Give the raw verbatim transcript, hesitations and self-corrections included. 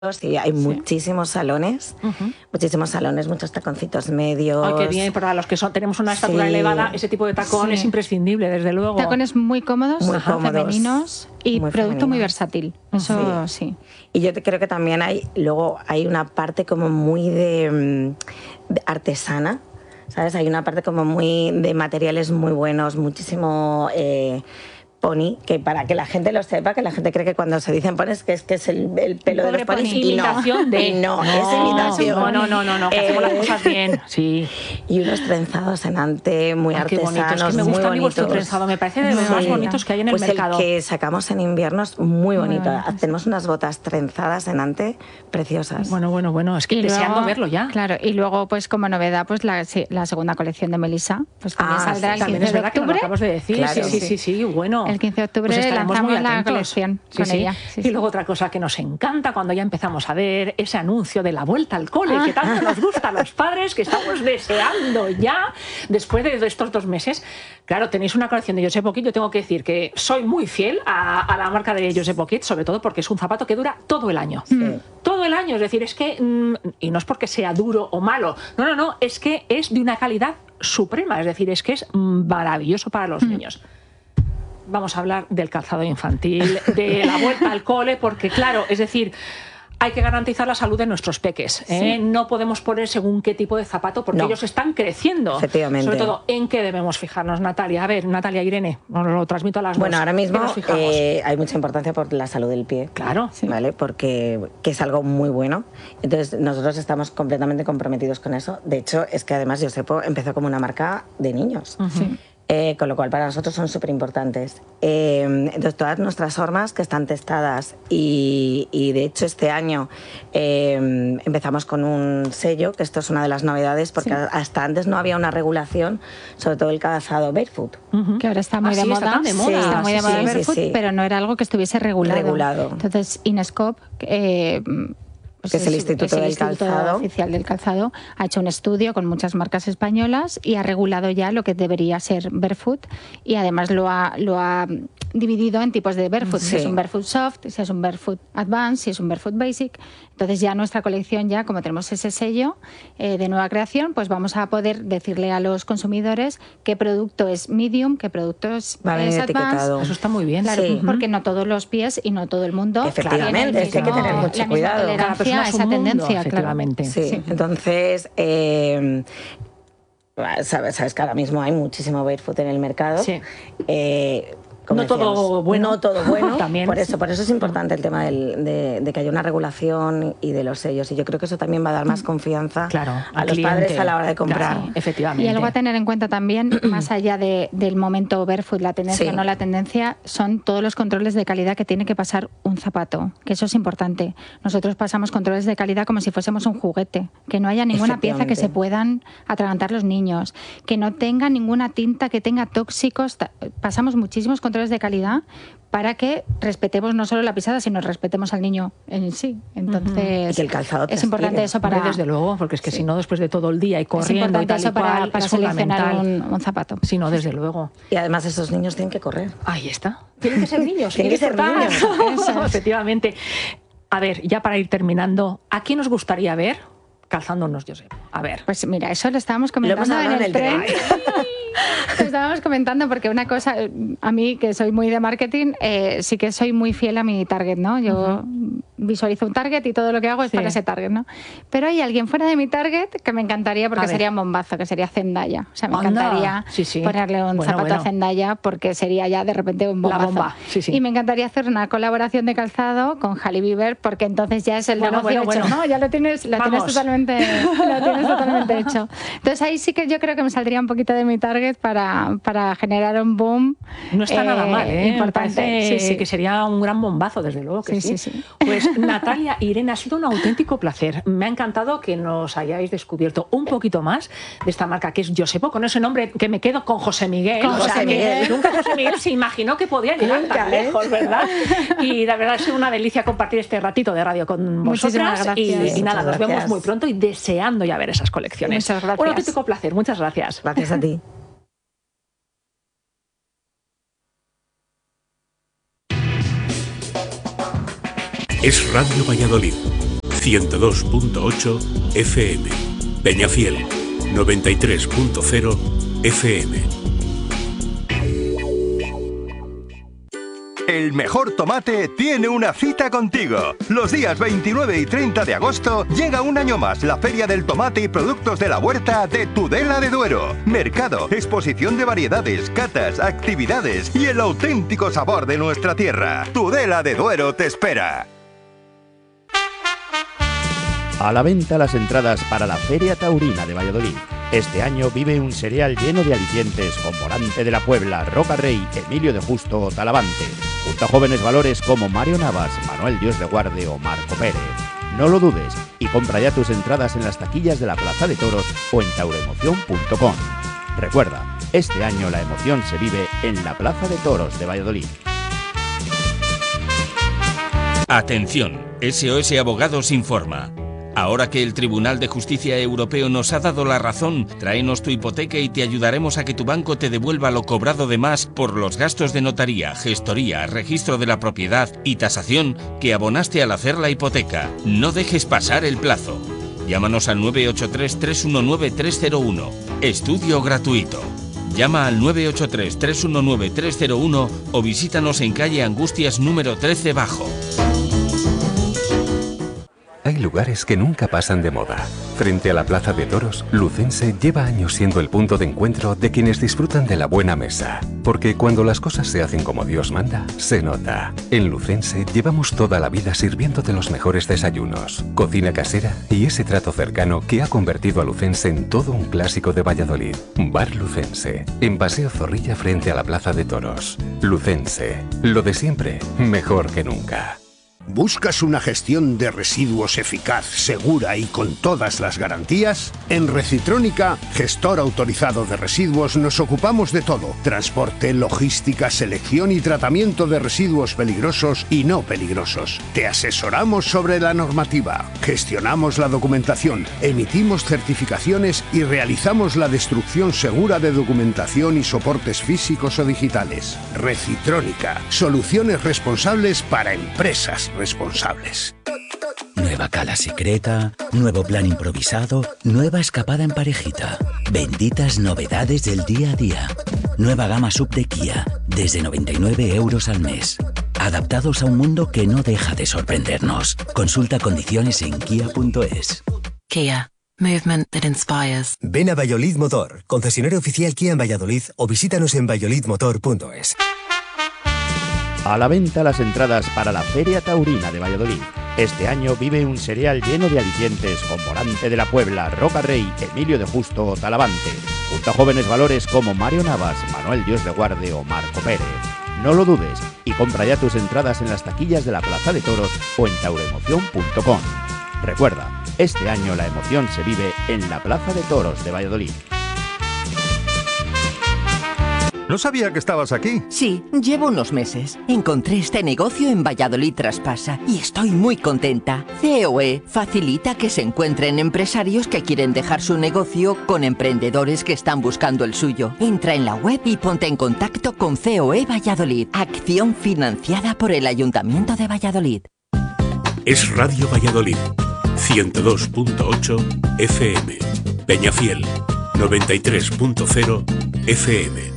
Sí, hay sí. muchísimos salones, uh-huh. muchísimos salones, muchos taconcitos medios. Ay, qué bien, para los que son, tenemos una estatura sí. elevada, ese tipo de tacón sí. es imprescindible, desde luego. Tacones muy cómodos, muy cómodos, femeninos y muy producto femeninos. Muy versátil, eso sí. sí. Y yo creo que también hay, luego hay una parte como muy de, de artesana, ¿sabes? Hay una parte como muy de materiales muy buenos, muchísimo... Eh, pony, que para que la gente lo sepa, que la gente cree que cuando se dicen ponis que es que es el, el pelo de los ponis y imitación no, de no, no, es imitación. No, no, no, no, no que eh, hacemos las cosas bien. Sí. Y unos trenzados en ante muy Ay, artesanos, qué bonito. Es que me gusta a mí vuestro trenzado, me parece de los sí. más bonitos que hay en el pues mercado. El que sacamos en invierno es muy bonito. Muy bonito. Tenemos unas botas trenzadas en ante preciosas. Bueno, bueno, bueno, es que y deseando luego, verlo ya. Claro, y luego pues como novedad pues la, la segunda colección de Melissa, pues también ah, saldrá sí, el quince es de verdad octubre. Que lo acabas de decir. Claro. Sí, sí, sí, sí, bueno. El quince de octubre pues lanzamos la colección sí, con sí. ella. Sí, y sí. luego otra cosa que nos encanta cuando ya empezamos a ver ese anuncio de la vuelta al cole, ah. que tanto nos gusta a los padres, que estamos deseando ya, después de estos dos meses. Claro, tenéis una colección de Josep Poquet. Yo tengo que decir que soy muy fiel a, a la marca de Josep Poquet, sobre todo porque es un zapato que dura todo el año. Sí. Todo el año, es decir, es que, y no es porque sea duro o malo, no, no, no, es que es de una calidad suprema, es decir, es que es maravilloso para los mm. niños. Vamos a hablar del calzado infantil, de la vuelta al cole, porque claro, es decir, hay que garantizar la salud de nuestros peques. ¿eh? Sí. No podemos poner según qué tipo de zapato, porque no. ellos están creciendo. Efectivamente. Sobre todo, ¿en qué debemos fijarnos, Natalia? A ver, Natalia, Irene, os lo transmito a las bueno, dos. Bueno, ahora mismo eh, hay mucha importancia por la salud del pie. Claro. Sí. ¿Vale? Porque que es algo muy bueno. Entonces, nosotros estamos completamente comprometidos con eso. De hecho, es que además Josepo empezó como una marca de niños. Uh-huh. Sí. Eh, con lo cual para nosotros son súper importantes. Eh, entonces todas nuestras hormas que están testadas y, y de hecho este año eh, empezamos con un sello, que esto es una de las novedades porque sí. hasta antes no había una regulación sobre todo el calzado barefoot. Uh-huh. Que ahora está muy, ah, de, sí, moda. Está de moda. Sí, está muy de moda sí, el barefoot, sí, sí. pero no era algo que estuviese regulado. Regulado. Entonces Inescope... Eh, Pues que es el Instituto es el del Instituto Calzado Oficial del Calzado, ha hecho un estudio con muchas marcas españolas y ha regulado ya lo que debería ser barefoot y además lo ha, lo ha dividido en tipos de barefoot, sí. si es un barefoot soft, si es un barefoot advanced, si es un barefoot basic. Entonces ya nuestra colección, ya como tenemos ese sello eh, de nueva creación, pues vamos a poder decirle a los consumidores qué producto es medium, qué producto es, vale, es advanced. Eso está muy bien. Claro, sí. porque no todos los pies y no todo el mundo. Efectivamente, es que hay que tener mucho cuidado. Tolerancia a esa mundo, tendencia, efectivamente. Claro. Sí. sí, entonces... Eh, Sabes, sabes que ahora mismo hay muchísimo barefoot en el mercado. Sí. Eh, no todo bueno. No todo bueno. También. Por eso, por eso es importante el tema del, de, de que haya una regulación y de los sellos. Y yo creo que eso también va a dar más confianza claro, a los cliente. padres a la hora de comprar. Claro, efectivamente. Y algo a tener en cuenta también, más allá de, del momento barefoot, la tendencia o sí. no la tendencia, son todos los controles de calidad que tiene que pasar un zapato. Que eso es importante. Nosotros pasamos controles de calidad como si fuésemos un juguete. Que no haya ninguna pieza que se puedan atragantar los niños. Que no tenga ninguna tinta que tenga tóxicos. Pasamos muchísimos controles de calidad para que respetemos no solo la pisada, sino respetemos al niño en sí. Entonces, y el calzado es importante eso para... Desde luego, porque es que sí. si no, después de todo el día y corriendo es y tal eso y cual, para, para es seleccionar fundamental. Un, un zapato. Si no, desde luego. Y además esos niños tienen que correr. Ahí está. Tienen que ser niños. Tienen que ser niños. Eso, efectivamente. A ver, ya para ir terminando, ¿a quién nos gustaría ver calzándonos, Josep? A ver. Pues mira, eso lo estábamos comentando lo en, el en el tren. tren. Lo estábamos comentando porque una cosa, a mí que soy muy de marketing, eh, sí que soy muy fiel a mi target, ¿no? Yo uh-huh. visualizo un target y todo lo que hago es sí. para ese target, ¿no? Pero hay alguien fuera de mi target que me encantaría porque sería un bombazo, que sería Zendaya. O sea, me Anda. encantaría sí, sí. ponerle un bueno, zapato bueno. a Zendaya porque sería ya de repente un bombazo. La bomba. Sí, sí. Y me encantaría hacer una colaboración de calzado con Hailey Bieber porque entonces ya es el bueno, negocio bueno, hecho, bueno. ¿no? Ya lo tienes, lo tienes totalmente, lo tienes totalmente hecho. Entonces ahí sí que yo creo que me saldría un poquito de mi target para, para generar un boom. No está eh, nada mal, ¿eh? Importante. Sí, sí. que sería un gran bombazo, desde luego que sí. sí, sí, sí. Pues Natalia, Irene, ha sido un auténtico placer. Me ha encantado que nos hayáis descubierto un poquito más de esta marca que es Josepo, con ese nombre que me quedo con José Miguel. Con o sea, José Miguel. Nunca José Miguel se imaginó que podía llegar Nunca, tan ¿eh? lejos, ¿verdad? Y la verdad es una delicia compartir este ratito de radio con vosotras. Muchísimas Y, gracias. y nada, Muchas nos gracias. vemos muy pronto y deseando ya ver esas colecciones. Muchas gracias. Un auténtico placer. Muchas gracias. Gracias a ti. Es Radio Valladolid, ciento dos punto ocho F M. Peñafiel, noventa y tres punto cero F M. El mejor tomate tiene una cita contigo. Los días veintinueve y treinta de agosto llega un año más la Feria del Tomate y Productos de la Huerta de Tudela de Duero. Mercado, exposición de variedades, catas, actividades y el auténtico sabor de nuestra tierra. Tudela de Duero te espera. A la venta las entradas para la Feria Taurina de Valladolid. Este año vive un serial lleno de alicientes con Morante de la Puebla, Roca Rey, Emilio de Justo o Talavante, junto a jóvenes valores como Mario Navas, Manuel Dios de Guarde o Marco Pérez. No lo dudes y compra ya tus entradas en las taquillas de la Plaza de Toros o en tauroemoción punto com. Recuerda, este año la emoción se vive en la Plaza de Toros de Valladolid. Atención, S O S Abogados informa. Ahora que el Tribunal de Justicia Europeo nos ha dado la razón, tráenos tu hipoteca y te ayudaremos a que tu banco te devuelva lo cobrado de más por los gastos de notaría, gestoría, registro de la propiedad y tasación que abonaste al hacer la hipoteca. No dejes pasar el plazo. Llámanos al nueve ocho tres, tres uno nueve, tres cero uno. Estudio gratuito. Llama al nueve ocho tres, tres uno nueve, tres cero uno o visítanos en calle Angustias número trece Bajo. Hay lugares que nunca pasan de moda. Frente a la Plaza de Toros, Lucense lleva años siendo el punto de encuentro de quienes disfrutan de la buena mesa. Porque cuando las cosas se hacen como Dios manda, se nota. En Lucense llevamos toda la vida sirviéndote los mejores desayunos, cocina casera y ese trato cercano que ha convertido a Lucense en todo un clásico de Valladolid. Bar Lucense, en Paseo Zorrilla frente a la Plaza de Toros. Lucense, lo de siempre, mejor que nunca. ¿Buscas una gestión de residuos eficaz, segura y con todas las garantías? En Recitrónica, gestor autorizado de residuos, nos ocupamos de todo: transporte, logística, selección y tratamiento de residuos peligrosos y no peligrosos. Te asesoramos sobre la normativa, gestionamos la documentación, emitimos certificaciones y realizamos la destrucción segura de documentación y soportes físicos o digitales. Recitrónica, soluciones responsables para empresas responsables. Nueva cala secreta, nuevo plan improvisado, nueva escapada en parejita. Benditas novedades del día a día. Nueva gama sub de Kia, desde noventa y nueve euros al mes. Adaptados a un mundo que no deja de sorprendernos. Consulta condiciones en kia punto es. Kia. Movement that inspires. Ven a Valladolid Motor, concesionario oficial Kia en Valladolid, o visítanos en valladolid motor punto es. A la venta las entradas para la Feria Taurina de Valladolid. Este año vive un serial lleno de alicientes con Morante de la Puebla, Roca Rey, Emilio de Justo o Talavante, junto a jóvenes valores como Mario Navas, Manuel Dios de Guarde o Marco Pérez. No lo dudes y compra ya tus entradas en las taquillas de la Plaza de Toros o en tauroemoción punto com. Recuerda, este año la emoción se vive en la Plaza de Toros de Valladolid. No sabía que estabas aquí. Sí, llevo unos meses. Encontré este negocio en Valladolid Traspasa y estoy muy contenta. C O E facilita que se encuentren empresarios que quieren dejar su negocio con emprendedores que están buscando el suyo. Entra en la web y ponte en contacto con C O E Valladolid. Acción financiada por el Ayuntamiento de Valladolid. Es Radio Valladolid, ciento dos punto ocho F M. Peñafiel, noventa y tres punto cero F M.